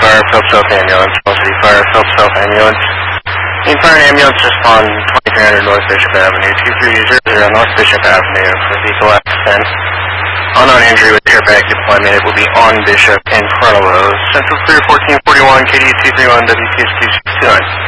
Fire, Phelps Health Ambulance, Falls City Fire, Phelps Health Ambulance. Need fire and ambulance just on 2300 North Bishop Avenue, 2300 North Bishop Avenue for vehicle accident. Unknown injury with airbag deployment. It will be on Bishop in front of us. Central Clear 1441, KD 231, WPS 269.